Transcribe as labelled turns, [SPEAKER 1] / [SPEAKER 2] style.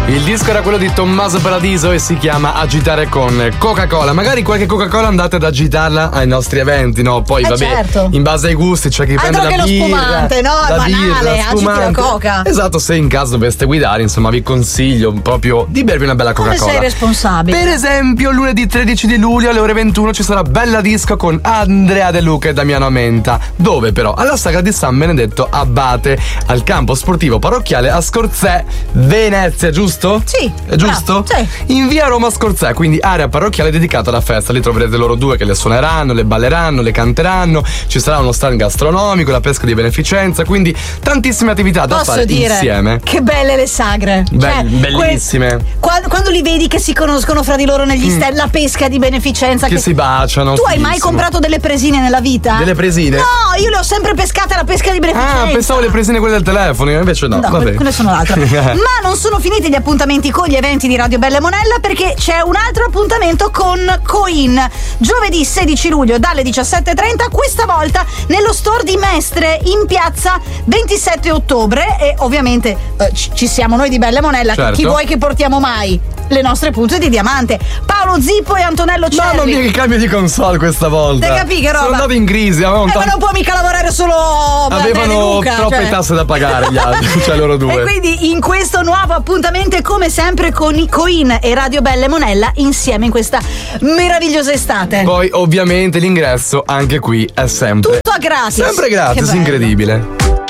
[SPEAKER 1] Il disco era quello di Tommaso Paradiso e si chiama Agitare con Coca-Cola. Magari qualche Coca-Cola andate ad agitarla ai nostri eventi, no? Poi vabbè,
[SPEAKER 2] certo.
[SPEAKER 1] In base ai gusti c'è chi prende la birra,
[SPEAKER 2] lo spumante, no?
[SPEAKER 1] la
[SPEAKER 2] Banale,
[SPEAKER 1] birra,
[SPEAKER 2] agiti la Coca.
[SPEAKER 1] Esatto, se in caso doveste guidare, insomma, vi consiglio proprio di bervi una bella Coca-Cola.
[SPEAKER 2] Come sei responsabile?
[SPEAKER 1] Per esempio, lunedì 13 di luglio alle ore 21 ci sarà Bella Disco con Andrea De Luca e Damiano Menta. Dove però? Alla sagra di San Benedetto Abate, al campo sportivo parrocchiale a Scorzè, Venezia, giusto?
[SPEAKER 2] Sì.
[SPEAKER 1] È giusto?
[SPEAKER 2] Sì.
[SPEAKER 1] In via Roma Scorzè, quindi area parrocchiale dedicata alla festa. Lì troverete loro due che le suoneranno, le balleranno, le canteranno. Ci sarà uno stand gastronomico, la pesca di beneficenza, quindi tantissime attività da fare insieme.
[SPEAKER 2] Che belle le sagre.
[SPEAKER 1] Bellissime.
[SPEAKER 2] Quando li vedi che si conoscono fra di loro negli stand, la pesca di beneficenza.
[SPEAKER 1] Che si baciano.
[SPEAKER 2] Tu hai mai comprato delle presine nella vita?
[SPEAKER 1] Delle presine?
[SPEAKER 2] No, io le ho sempre pescate alla pesca di beneficenza.
[SPEAKER 1] Ah, pensavo le presine quelle del telefono, invece no.
[SPEAKER 2] No, quelle sono l'altra. Ma non sono finiti gli appuntamenti con gli eventi di Radio Bella e Monella, perché c'è un altro appuntamento con Coin. Giovedì 16 luglio dalle 17:30, questa volta nello store di Mestre in piazza 27 ottobre. E ovviamente ci siamo noi di Bella e Monella.
[SPEAKER 1] Certo.
[SPEAKER 2] Chi vuoi che portiamo mai? Le nostre punze di diamante, Paolo Zippo e Antonello Cervi.
[SPEAKER 1] Mamma mia, che cambio di console questa volta.
[SPEAKER 2] Te capi che roba?
[SPEAKER 1] Sono andato in crisi.
[SPEAKER 2] Ma non può mica lavorare solo
[SPEAKER 1] avevano
[SPEAKER 2] Luca,
[SPEAKER 1] troppe tasse da pagare gli altri, cioè loro due.
[SPEAKER 2] E quindi in questo nuovo appuntamento, come sempre, con i Coin e Radio Bella e Monella insieme in questa meravigliosa estate.
[SPEAKER 1] Poi ovviamente l'ingresso anche qui è sempre
[SPEAKER 2] tutto a gratis.
[SPEAKER 1] Sempre gratis, incredibile.